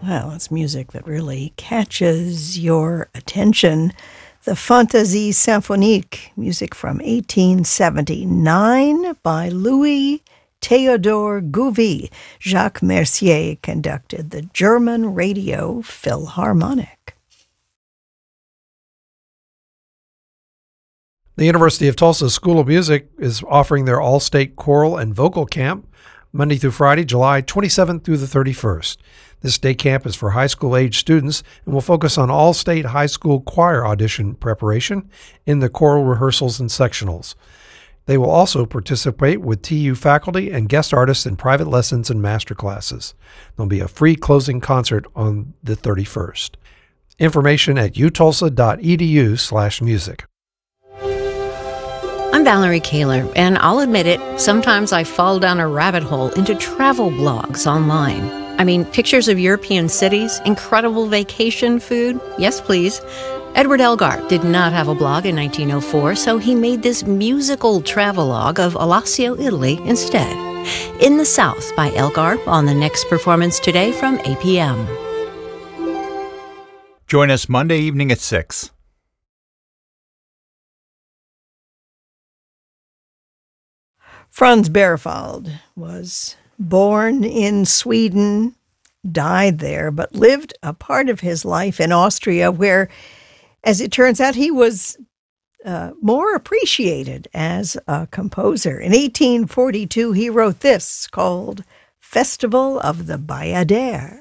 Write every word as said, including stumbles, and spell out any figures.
Well, it's music that really catches your attention. The Fantaisie Symphonique, music from eighteen seventy-nine by Louis Théodore Gouvy. Jacques Mercier conducted the German Radio Philharmonic. The University of Tulsa School of Music is offering their all-state choral and vocal camp Monday through Friday, July twenty-seventh through the thirty-first. This day camp is for high school age students and will focus on all-state high school choir audition preparation in the choral rehearsals and sectionals. They will also participate with T U faculty and guest artists in private lessons and master classes. There'll be a free closing concert on the thirty-first. Information at utulsa.edu slash music. I'm Valerie Kaler, and I'll admit it, sometimes I fall down a rabbit hole into travel blogs online. I mean, pictures of European cities, incredible vacation food, yes please. Edward Elgar did not have a blog in nineteen oh four, so he made this musical travelogue of Alassio, Italy instead. In the South by Elgar on the next performance today from eight p.m. Join us Monday evening at six. Franz Berwald was born in Sweden, died there, but lived a part of his life in Austria where, as it turns out, he was uh, more appreciated as a composer. In eighteen forty-two, he wrote this called Festival of the Bayadere.